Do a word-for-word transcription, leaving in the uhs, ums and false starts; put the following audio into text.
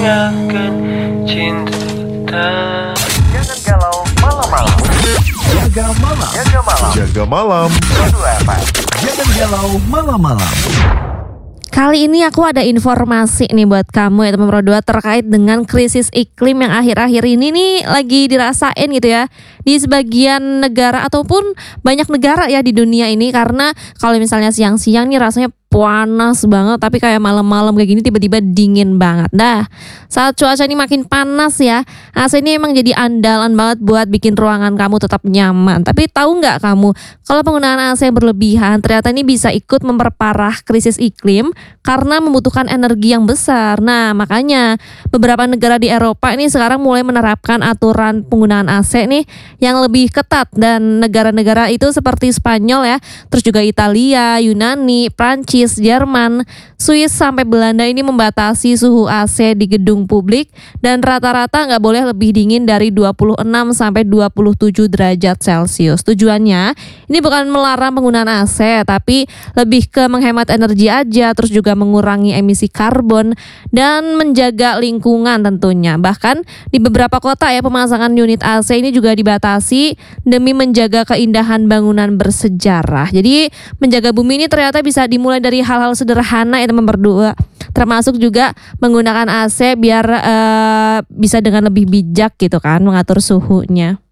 Tanyakan cinta. Jangan galau malam-malam. Jaga malam. Jaga malam. Jaga malam. Dua F M. Jangan galau malam-malam. Kali ini aku ada informasi nih buat kamu ya teman Pro dua terkait dengan krisis iklim yang akhir-akhir ini nih lagi dirasain gitu ya di sebagian negara ataupun banyak negara ya di dunia ini. Karena kalau misalnya siang-siang nih rasanya panas banget, tapi kayak malam-malam kayak gini tiba-tiba dingin banget. Nah, saat cuaca ini makin panas ya, A C ini emang jadi andalan banget buat bikin ruangan kamu tetap nyaman. Tapi tahu nggak kamu, kalau penggunaan A C yang berlebihan ternyata ini bisa ikut memperparah krisis iklim karena membutuhkan energi yang besar. Nah, makanya beberapa negara di Eropa ini sekarang mulai menerapkan aturan penggunaan A C nih yang lebih ketat, dan negara-negara itu seperti Spanyol ya, terus juga Italia, Yunani, Prancis, Jerman, Swiss sampai Belanda ini membatasi suhu A C di gedung publik dan rata-rata nggak boleh lebih dingin dari dua puluh enam sampai dua puluh tujuh derajat Celcius. Tujuannya ini bukan melarang penggunaan A C, tapi lebih ke menghemat energi aja, terus juga mengurangi emisi karbon dan menjaga lingkungan tentunya. Bahkan di beberapa kota ya, pemasangan unit A C ini juga dibatasi demi menjaga keindahan bangunan bersejarah. Jadi menjaga bumi ini ternyata bisa dimulai dari hal-hal sederhana ya teman berdua, termasuk juga menggunakan A C biar uh, bisa dengan lebih bijak gitu kan mengatur suhunya.